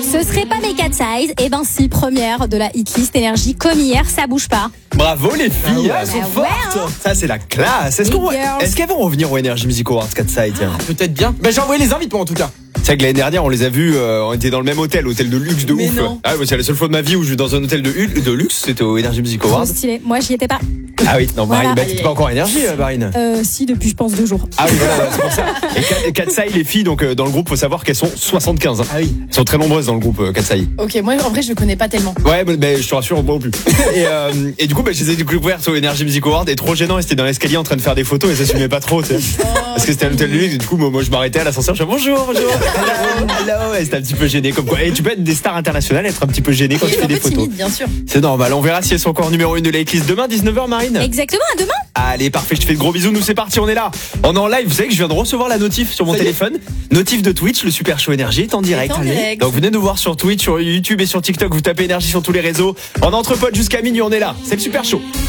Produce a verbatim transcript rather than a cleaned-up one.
Ce serait pas mes Cat Size. Et ben si, première de la hitlist énergie comme hier, ça bouge pas. Bravo les filles, Ah ouais, elles sont bah fortes. ouais, hein. Ça c'est la classe. Est-ce, Les qu'on... girls. Est-ce qu'elles vont revenir au Energy Music Awards quatre Side tiens Peut-être bien. Bah, j'ai envoyé les invités en tout cas. C'est vrai que l'année dernière on les a vus, euh, on était dans le même hôtel, hôtel de luxe de Mais ouf. non. Ah ouais, c'est la seule fois de ma vie où je vais dans un hôtel de, hu- de luxe, c'était au Energy Music Trop Awards. stylé. Moi, j'y étais pas. Ah oui, non Marine, Voilà. bah, t'étais pas encore Énergie euh, Marine. Euh, si, depuis, je pense, deux jours. Ah oui, voilà, c'est pour ça. Et Cat Side, les filles, donc euh, dans le groupe, faut savoir qu'elles sont soixante-quinze. Hein. Ah oui. Elles sont très nombreuses dans le groupe euh, Cat Side. Ok, moi en vrai je le connais pas tellement. Ouais, mais, mais je te rassure, moi non plus. Et, euh, et du coup, bah, je les ai découvertes au Energy Music Awards et trop gênant, et c'était dans l'escalier en train de faire des photos et ça s'assumait pas trop, tu sais. Parce que c'était un hôtel de luxe, et du coup, moi, moi, je m'arrêtais à l'ascenseur, je disais bonjour, bonjour, hello, hello, et c'était un petit peu gêné comme quoi. Et tu peux être des stars internationales, être un petit peu gêné quand Et tu fais un des peu photos. timide, bien sûr. C'est normal, on verra si elles sont encore numéro une de la hitlist demain, dix-neuf heures Marine. Exactement, à demain. Allez, parfait, je te fais de gros bisous, nous c'est parti, on est là. On est en live, vous savez que je viens de recevoir la notif sur mon Ça y est. téléphone. Notif de Twitch, le Super Show Énergie est en direct. en direct. Donc venez nous voir sur Twitch, sur YouTube et sur TikTok, vous tapez Énergie sur tous les réseaux. En entre potes jusqu'à minuit, on est là, c'est le Super Show.